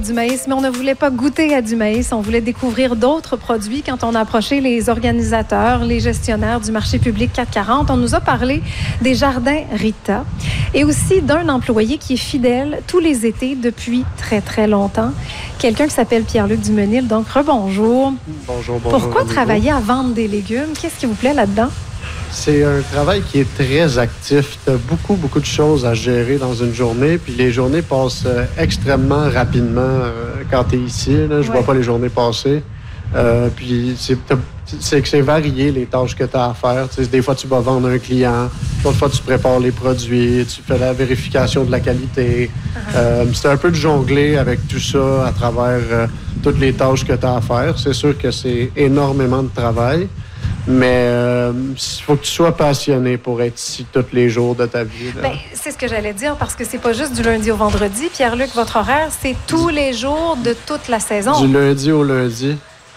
Du maïs, mais on ne voulait pas goûter à du maïs, on voulait découvrir d'autres produits. Quand on a approché les organisateurs, les gestionnaires du marché public 440, on nous a parlé des jardins Rita et aussi d'un employé qui est fidèle tous les étés depuis très, très longtemps. Quelqu'un qui s'appelle Pierre-Luc Dumenil. Donc, rebonjour. Bonjour. Pourquoi travailler à vendre des légumes? Qu'est-ce qui vous plaît là-dedans? C'est un travail qui est très actif. Tu as beaucoup de choses à gérer dans une journée. Puis les journées passent extrêmement rapidement quand tu es ici. Là, je vois pas les journées passer. Puis c'est varié les tâches que tu as à faire. Tu sais, des fois, tu vas vendre un client. D'autres fois, tu prépares les produits. Tu fais la vérification de la qualité. C'est un peu de jongler avec tout ça à travers toutes les tâches que tu as à faire. C'est sûr que c'est énormément de travail. Mais il faut que tu sois passionné pour être ici tous les jours de ta vie. Bien, c'est ce que j'allais dire, parce que c'est pas juste du lundi au vendredi. Pierre-Luc, votre horaire, c'est tous les jours de toute la saison. Du lundi au lundi.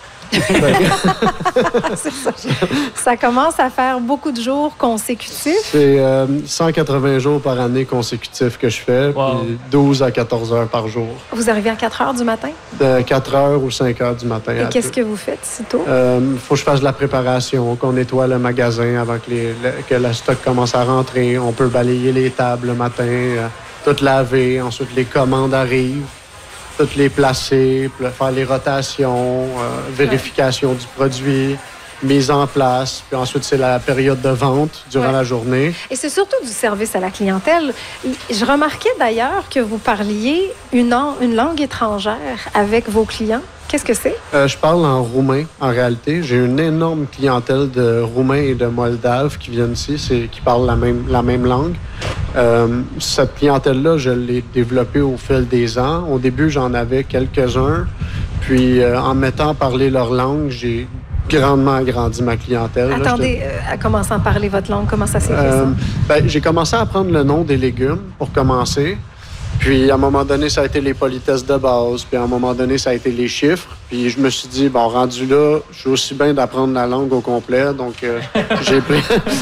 C'est ça. Ça commence à faire beaucoup de jours consécutifs. C'est 180 jours par année consécutifs que je fais, puis 12 à 14 heures par jour. Vous arrivez à 4 heures du matin? De 4 heures ou 5 heures du matin. Et qu'est-ce que vous faites si tôt? Faut que je fasse de la préparation, qu'on nettoie le magasin avant que le stock commence à rentrer. On peut balayer les tables le matin, tout laver. Ensuite, les commandes arrivent. Toutes les placer, faire les rotations, vérification du produit, mise en place. Puis ensuite, c'est la période de vente durant la journée. Et c'est surtout du service à la clientèle. Je remarquais d'ailleurs que vous parliez une langue étrangère avec vos clients. Qu'est-ce que c'est? Je parle en roumain, en réalité. J'ai une énorme clientèle de Roumains et de Moldaves qui viennent ici, qui parlent la même langue. Cette clientèle-là, je l'ai développée au fil des ans. Au début, j'en avais quelques-uns. Puis, en mettant à parler leur langue, j'ai grandement agrandi ma clientèle. Attendez, à commencer à parler votre langue, comment ça s'est fait, ça? J'ai commencé à apprendre le nom des légumes pour commencer. Puis, à un moment donné, ça a été les politesses de base. Puis, à un moment donné, ça a été les chiffres. Puis, je me suis dit, bon, rendu là, je suis aussi bien d'apprendre la langue au complet. Donc, j'ai pris...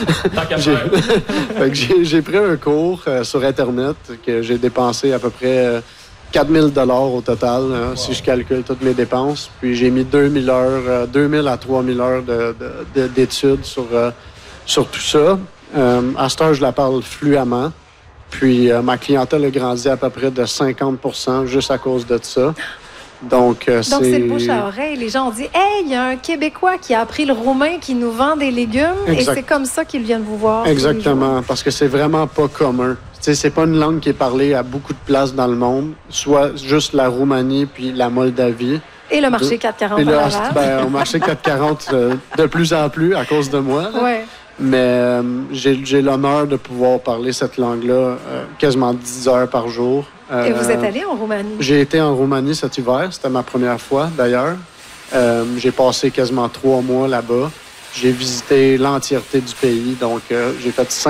j'ai pris un cours sur Internet que j'ai dépensé à peu près 4 000 $ au total, si je calcule toutes mes dépenses. Puis, j'ai mis 2 000 à 3 000 heures d'études sur tout ça. À cette heure, je la parle fluemment. Puis, ma clientèle a grandi à peu près de 50% juste à cause de ça. Donc c'est le bouche à oreille. Les gens ont dit « Hey, il y a un Québécois qui a appris le roumain qui nous vend des légumes. » Et c'est comme ça qu'ils viennent vous voir. Exactement, parce que c'est vraiment pas commun. T'sais, c'est pas une langue qui est parlée à beaucoup de places dans le monde, soit juste la Roumanie puis la Moldavie. Et le marché 440 au marché 440, de plus en plus à cause de moi. Oui. Mais j'ai l'honneur de pouvoir parler cette langue-là quasiment 10 heures par jour. Et vous êtes allé en Roumanie? J'ai été en Roumanie cet hiver. C'était ma première fois, d'ailleurs. J'ai passé quasiment 3 mois là-bas. J'ai visité l'entièreté du pays. Donc, j'ai fait